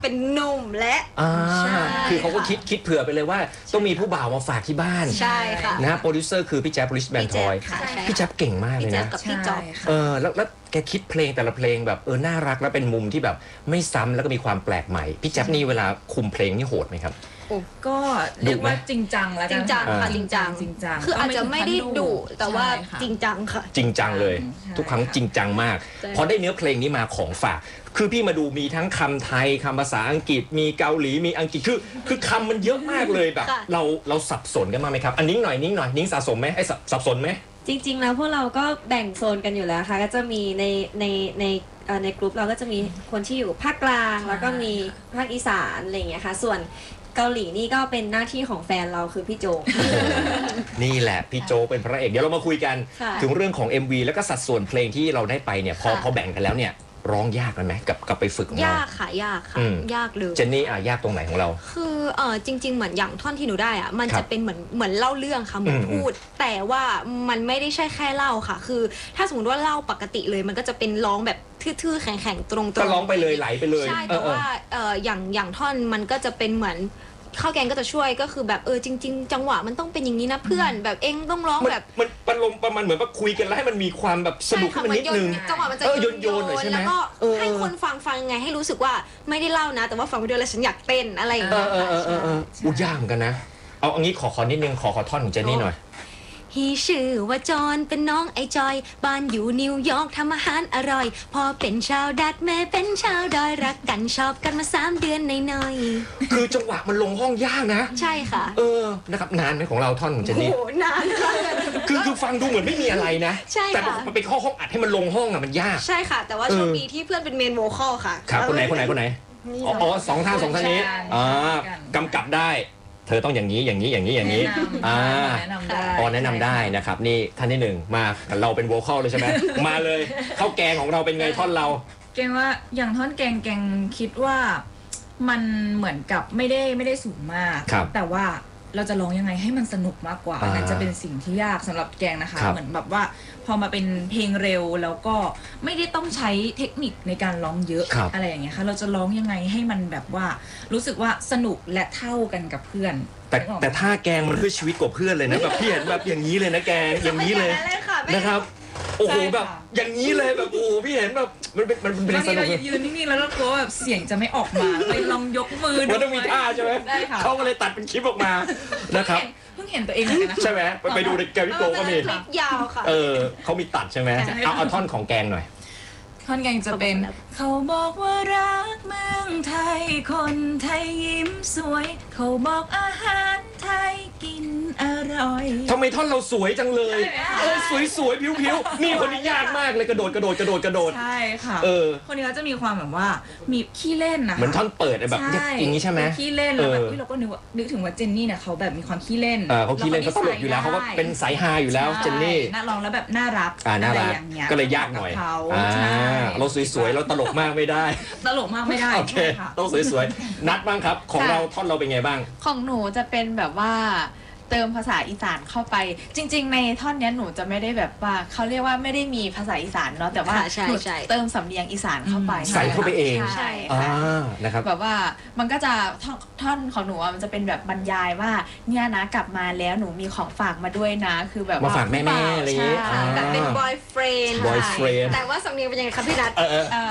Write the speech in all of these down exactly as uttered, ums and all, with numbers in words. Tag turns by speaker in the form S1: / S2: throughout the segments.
S1: เป็นหนุ่มและ
S2: คือเขาก็คิดคิดเผื่อไปเลยว่าต้องมีผู้บ่าวมาฝากที่บ้าน
S1: ใช่ค่ะ
S2: นะโปรดิวเซอร์คือพี่แจ๊บ Rich Band Toy พี่แจ๊บเก่งมากเลยนะ
S1: กับพี่จ๊อบ
S2: เออแล้วแล้วแกคิดเพลงแต่ละเพลงแบบเออน่ารักแล้วเป็นมุมที่แบบไม่ซ้ำแล้วก็มีความแปลกใหม่พี่แจ๊บนี่เวลาคุมเพลงนี่โหดไหมครับ
S3: ก็เรียกว่าจริงจังแล้ว
S1: จริงจังค่ะจริงจัง
S3: จริงจัง
S1: คืออาจจะไม่ได้ดุแต่ว่าจริงจังค่ะ
S2: จริงจังเลยทุกครั้งจริงจังมากพอได้เนื้อเพลงนี้มาของฝากคือพี่มาดูมีทั้งคำไทยคำภาษาอังกฤษมีเกาหลีมีอังกฤษคือคือคำมันเยอะมากเลยแบบเราเราสับสนกันมาไหมครับอันนิ้งหน่อยนิ้งหน่อยนิ้งสะสมไหมไอ้สับสนไหม
S4: จริงๆแล้วพวกเราก็แบ่งโซนกันอยู่แล้วค่ะก็จะมีในในในในกลุ่มเราก็จะมีคนที่อยู่ภาคกลางแล้วก็มีภาคอีสานอะไรอย่างเงี้ยค่ะส่วนเกาหลีนี่ก็เป็นหน้าที่ของแฟนเราคือพี่โจ
S2: นี่แหละพี่โจเป็นพระเอกเดี๋ยวเรามาคุยกันถึงเรื่องของ เอ็ม วี แล้วก็สัดส่วนเพลงที่เราได้ไปเนี่ยพอพอแบ่งกันแล้วเนี่ยร้องยากไหมกับกับไปฝึก
S1: ยากค่ะยากค่ะยากเลย
S2: เจนนี่อ่ะยากตรงไหนของเรา
S1: คือเออจริงๆเหมือนอย่างท่อนที่หนูได้อ่ะมันจะเป็นเหมือนเหมือนเล่าเรื่องค่ะเหมือนพูดแต่ว่ามันไม่ได้ใช่แค่เล่าค่ะคือถ้าสมมติว่าเล่าปกติเลยมันก็จะเป็นร้องแบบทื่อๆแข็งๆตรงๆ
S2: ก็ร้องไปเลยไหลไปเลย
S1: ใช่แต่ว่าเอออย่างอย่างท่อนมันก็จะเป็นเหมือนข้าวแกงก็จะช่วยก็คือแบบเออจริงๆจังหวะมันต้องเป็นอย่างนี้นะเพื่อนแบบเองต้องร้องแบบ
S2: มันมันลมประมาณเหมือนว่าคุยกันแล้วให้มันมีความแบบสนุกขึ้นนิดนึง
S1: จังหวะมันจะ
S2: โยนโยนหน่อยใช่ไหม
S1: แล้วก็ให้คนฟังฟังยังไงให้รู้สึกว่าไม่ได้เล่านะแต่ว่าฟังไปด้วยแล้วฉันอยากเต้นอะไรอย่างเงี้ย
S2: เออเออเออเอออุ้ยยากเหมือนกันนะเอาอันนี้ขอขอนิดนึงขอขอท่อนของเจนนี่หน่อย
S1: ฮีชื่อว่าจอนเป็นน้องไอจอยบ้านอยู่นิวยอร์กทำอาหารอร่อยพอเป็นชาวดัตแม่เป็นชาวดอยรักกันชอบกันมาสามเดือนในน้อย
S2: คือจังหวะมันลงห้องยากนะ
S1: ใช่ค่ะ
S2: เออนะครับนานไหมของเราท่อนของเจนนี่
S1: โอ้นานค่ะ
S2: คือคือฟังดูเหมือนไม่มีอะไรนะ
S1: ใช่
S2: แต่มันเป็นข้อห้องอัดให้มันลงห้องอะมันยาก
S1: ใช่ค่ะแต่ว่าโชคดีที่เพื่อนเป็นเมนโวคอลค่ะ
S2: ครับคนไหนคนไหนคนไหนอ๋อสองท่านสองท่านนี้อ่ากำกับได้เธอต้องอย่างนี้อย่างนี้อย่างนี้อย่างนี้อ่าอ๋อแนะนำได้นะครับนี่ท่านที่หนึ่งมาเราเป็นโวคอลเลยใช่ไหมมาเลยข้าวแกงของเราเป็นไงท่อนเรา
S3: แกงว่าอย่างท่อนแกงแกงคิดว่ามันเหมือนกับไม่ได้ไม่ได้สูงมากแต่ว่าเราจะร้องยังไงให้มันสนุกมากกว่านั่นจะเป็นสิ่งที่ยากสำหรับแกงนะคะเหมือนแบบว่าพอมาเป็นเพลงเร็วแล้วก็ไม่ได้ต้องใช้เทคนิคในการร้องเยอะอะไรอย่างเงี้ยค่ะเราจะร้องยังไงให้มันแบบว่ารู้สึกว่าสนุกและเท่ากันกับเพื่อน
S2: แต่แต่ถ้าแกงมันเพื่อชีวิตกว่าเพื่อนเลยนะแบบพี่เห็นแบบอย่างนี้เลยนะแกงอย่างนี้เลยนะครับโอ้โหแบบอย่างนี้เลยแบบโอ้พี่เห็นแบบมันเป็นมันเป็น
S3: สนุกยืนนิ่งๆแล้วก็กลัวแบบเสียงจะไม่ออกมาไปลองยกมือดู
S2: มันต้องมีท่าใช่ไหมเขาก็เลยตัดเป็นคลิปออกมานะครับ
S3: เพิ่งเห็นตัวเองเหมือนกันนะ
S2: ใช่ไหมไปดูในแกวิโกก็มี
S1: คลิปยาวค่ะ
S2: เออเขามีตัดใช่ไหมเอาเอาท่อนของแกงหน่อย
S3: ท่อนแกงจะเป็นเขาบอกว่ารักเมืองไทยคนไทยยิ้มสวยเขาบอกอาหารไทยกินอร่อย
S2: ทำไมท่อนเราสวยจังเลยเออสวยสวยผิวผิวนี่คนนี้ยากมากเลยกระโดดกระโดดกระโดดกระโดด
S3: ใช่ค่ะเออคนนี้เขาจะมีความแบบว่ามีขี้เล่นนะ
S2: เหมือนท่อนเปิดแบบอย่างนี้ใช่ไหม
S3: ขี้เล่นแล้วแบบเราก็นึกว่านึกถึงว่าเจนนี่เนี่ยเขาแบบมีความขี้เล่น
S2: เขาขี้เล่นเขาตลกอยู่แล้วเขาก็เป็นสายฮาอยู่แล้วเจนนี่
S3: น่าร้องแล้วแบบน่ารัก
S2: อ่าน่ารักก็เลยยากหน่อยเราสวยๆเราตลกมากไม่ได้
S3: ตลกมากไม่ได้
S2: โอเคต้องสวยๆนัดบ้างครับของเราท่อนเราเป็นไงบ้าง
S5: ของหนูจะเป็นแบบว่าเติมภาษาอีสานเข้าไปจริงๆในท่อนนี้หนูจะไม่ได้แบบว่าเขาเรียกว่าไม่ได้มีภาษาอีสานเนาะแต่ว่าหนูเติมสำเนียงอีสานเข้าไป
S2: ใส่เข้าไปเอง
S5: ใช่ค่ะ
S2: นะครับ
S5: แบบว่ามันก็จะท่อนของหนูมันจะเป็นแบบบรรยายว่าเนี่ยนะกลับมาแล้วหนูมีของฝากมาด้วยนะคือแบบ
S2: มาฝากแม่ๆอะไรอย่างเงี้ย
S1: แต่เป็น boyfriend
S2: boyfriend
S1: แต่ว่าสำเนียงเป็นยังไงครับพี่นัท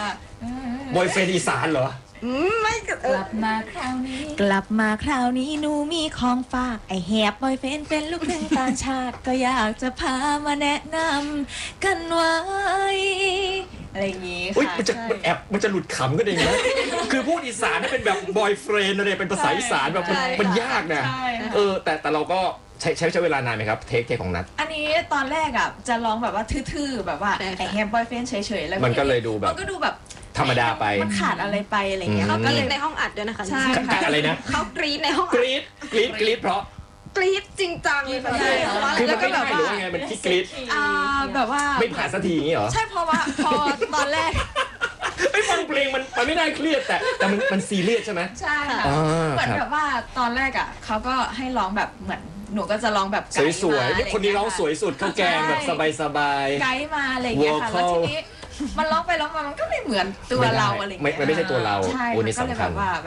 S2: boyfriend อีสานเหรอ
S1: ไม่
S3: กลับมาคราวนี้
S4: กลับมาคราวนี้หนูมีของฝากไอแฮปบอยเฟนเป็นลูกครึ่งต่างชาติก็อยากจะพามาแนะนำกันไว้อะไรอย่างงี้ค่ะ
S2: มันจะมันแอบมันจะหลุดขำก็เองนะคือพูดอีสานนี่เป็นแบบบอยเฟรนด์อะไรเป็นภาษาอีสานแบบมันยากนะเออแต่แต่เราก็ใช้ใช้ใช้เวลานานไหมครับเทคเทคของนัท
S5: อันนี้ตอนแรกอ่ะจะร้องแบบว่าทื่อๆแบบว่าไอแฮปบอยเฟนเฉยๆแล้ว
S2: มันก็เลยดูแบบ
S5: มันก็ดูแบบ
S2: ธรรมดาไป
S5: มันขาดอะไรไปอะไรเงี้ย
S1: เขากรี๊ดในห้องอัดด้วยนะคะ
S5: ใช่
S2: อะไรนะ
S1: เขากรี๊ดในห้อง
S2: กรี๊ดกรี๊ดกรี๊ดเพราะ
S1: กรี๊ดจริงจังเลยค่ะ
S2: คือมันไม่ได้หรือว่าไงมันคิดกรี๊ด
S5: แบบว่า
S2: ไม่ผ่านสักทีอย่างนี้เหรอ
S5: ใช่เพราะว่าพอตอนแรก
S2: ไอ้ฟังเพลงมันมันไม่ได้เครียดแต่แต่มันมันซีเรียสใช่ไหม
S5: ใช่ค่ะเหมือนแบบว่าตอนแรกอ่ะเขาก็ให้ร้องแบบเหมือนหนูก็จะร้องแบบ
S2: สวยๆคนนี้ร้องสวยสุดข้าวแกงแบบสบาย
S5: ๆไกด์มาอะไรอย่างเงี้ยค่ะแล้วทีนี้มันร้องไปร้องมามันก็ไม่เหมือนตัวเราอะไรเงี้ย
S2: ไม่ไม่ใช่ตัวเรา
S5: ใช่
S2: วันนี้สำคัญ